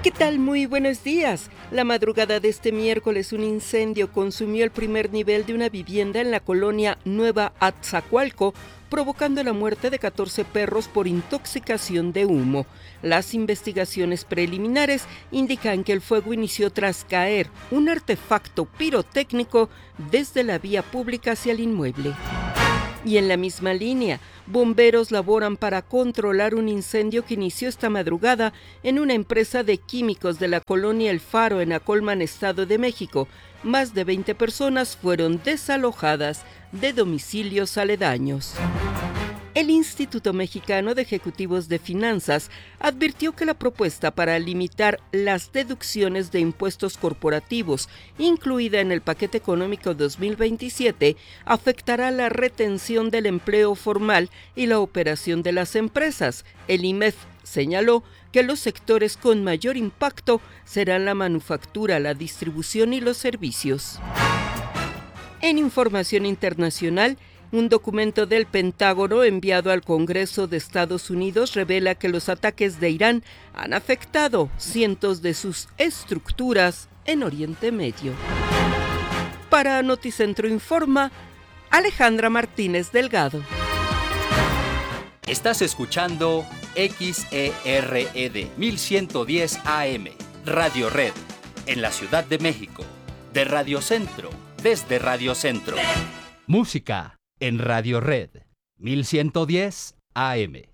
¿Qué tal? Muy buenos días. La madrugada de este miércoles un incendio consumió el primer nivel de una vivienda en la colonia Nueva Atzacualco, provocando la muerte de 14 perros por intoxicación de humo. Las investigaciones preliminares indican que el fuego inició tras caer un artefacto pirotécnico desde la vía pública hacia el inmueble. Y en la misma línea, bomberos laboran para controlar un incendio que inició esta madrugada en una empresa de químicos de la colonia El Faro en Acolman, Estado de México. Más de 20 personas fueron desalojadas de domicilios aledaños. El Instituto Mexicano de Ejecutivos de Finanzas advirtió que la propuesta para limitar las deducciones de impuestos corporativos, incluida en el paquete económico 2027, afectará la retención del empleo formal y la operación de las empresas. El IMEF señaló que los sectores con mayor impacto serán la manufactura, la distribución y los servicios. En información internacional, un documento del Pentágono enviado al Congreso de Estados Unidos revela que los ataques de Irán han afectado cientos de sus estructuras en Oriente Medio. Para Noticentro Informa, Alejandra Martínez Delgado. Estás escuchando XERED 1110 AM, Radio Red, en la Ciudad de México, de Radio Centro, desde Radio Centro. Música en Radio Red 1110 AM.